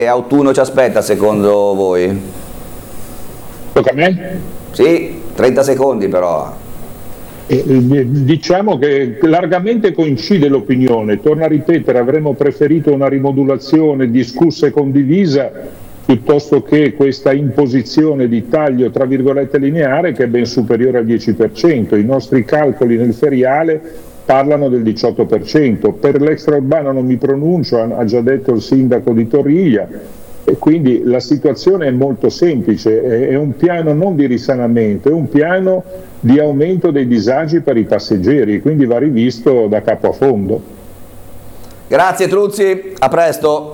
autunno ci aspetta secondo voi? Tocca a me? Sì, 30 secondi però. Diciamo che largamente coincide l'opinione, torno a ripetere, avremmo preferito una rimodulazione discussa e condivisa piuttosto che questa imposizione di taglio tra virgolette lineare che è ben superiore al 10%. I nostri calcoli nel feriale parlano del 18%, per l'extraurbano non mi pronuncio, ha già detto il sindaco di Torriglia, e quindi la situazione è molto semplice, è un piano non di risanamento, è un piano di aumento dei disagi per i passeggeri, quindi va rivisto da capo a fondo. Grazie Truzzi, a presto.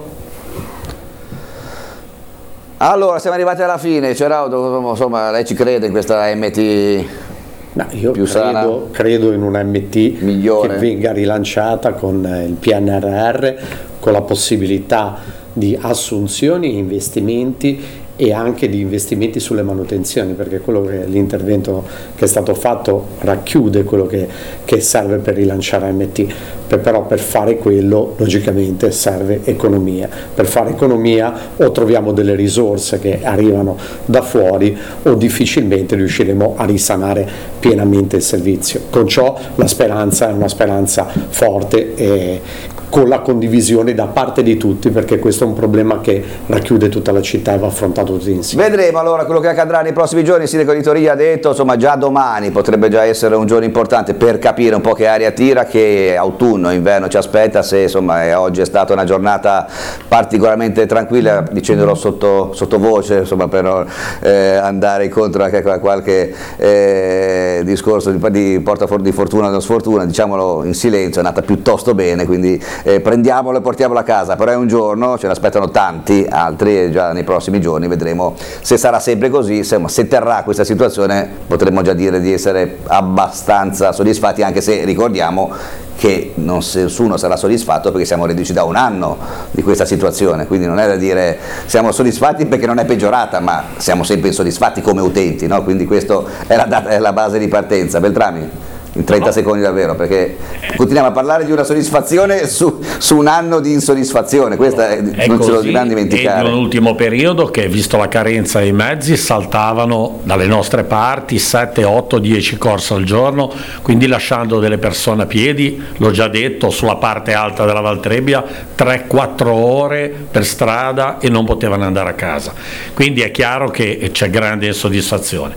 Allora, siamo arrivati alla fine, Ceraudo, insomma, lei ci crede in questa MT? No, io credo in una MT migliore, che venga rilanciata con il PNRR, con la possibilità di assunzioni e investimenti e anche di investimenti sulle manutenzioni, perché l'intervento che è stato fatto racchiude quello che serve per rilanciare MT, però per fare quello logicamente serve economia. Per fare economia o troviamo delle risorse che arrivano da fuori o difficilmente riusciremo a risanare pienamente il servizio. Con ciò la speranza è una speranza forte e con la condivisione da parte di tutti, perché questo è un problema che racchiude tutta la città e va affrontato tutti insieme. Vedremo allora quello che accadrà nei prossimi giorni. Il sindaco di Torriglia ha detto, insomma, già domani potrebbe già essere un giorno importante per capire un po' che aria tira, che autunno, inverno ci aspetta, se insomma oggi è stata una giornata particolarmente tranquilla, dicendolo sottovoce, insomma, per non andare incontro anche a qualche discorso di fortuna o non sfortuna, diciamolo in silenzio, è andata piuttosto bene, quindi prendiamolo e portiamolo a casa, però è un giorno, ce ne aspettano tanti altri e già nei prossimi giorni vedremo se sarà sempre così. Se terrà questa situazione potremmo già dire di essere abbastanza soddisfatti, anche se ricordiamo che nessuno sarà soddisfatto perché siamo reduci da un anno di questa situazione, quindi non è da dire siamo soddisfatti perché non è peggiorata, ma siamo sempre insoddisfatti come utenti, no? Quindi questa è la base di partenza. Beltrami? In 30 secondi davvero, perché continuiamo a parlare di una soddisfazione su un anno di insoddisfazione, questa non ce lo dobbiamo dimenticare. E in un ultimo periodo che, visto la carenza dei mezzi, saltavano dalle nostre parti 7, 8, 10 corse al giorno, quindi lasciando delle persone a piedi, l'ho già detto, sulla parte alta della Valtrebbia 3-4 ore per strada e non potevano andare a casa, quindi è chiaro che c'è grande insoddisfazione.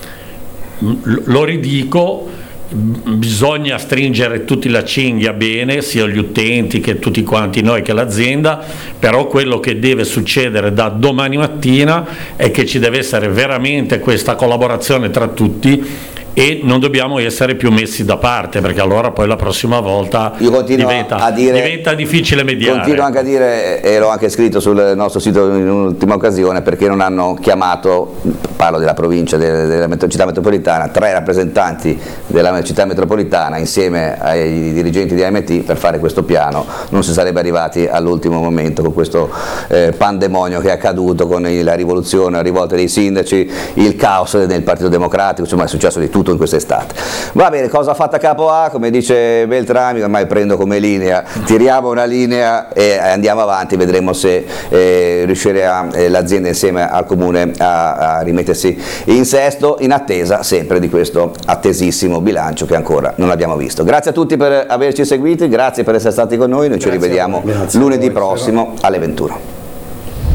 Lo ridico, bisogna stringere tutti la cinghia bene, sia gli utenti che tutti quanti noi che l'azienda, però quello che deve succedere da domani mattina è che ci deve essere veramente questa collaborazione tra tutti e non dobbiamo essere più messi da parte, perché allora poi la prossima volta diventa difficile mediare. Continuo anche a dire, e l'ho anche scritto sul nostro sito in un'ultima occasione, perché non hanno chiamato, parlo della provincia, della città metropolitana, 3 rappresentanti della città metropolitana insieme ai dirigenti di AMT per fare questo piano. Non si sarebbe arrivati all'ultimo momento con questo pandemonio che è accaduto, con la rivoluzione, la rivolta dei sindaci, il caos nel Partito Democratico, insomma è successo di tutto in quest'estate. Va bene, cosa fatta capo A, come dice Beltrami, ormai prendo come linea, tiriamo una linea e andiamo avanti, vedremo se riuscirà l'azienda insieme al comune a rimettersi in sesto, in attesa sempre di questo attesissimo bilancio che ancora non abbiamo visto. Grazie a tutti per averci seguiti, grazie per essere stati con noi ci rivediamo lunedì prossimo alle 21.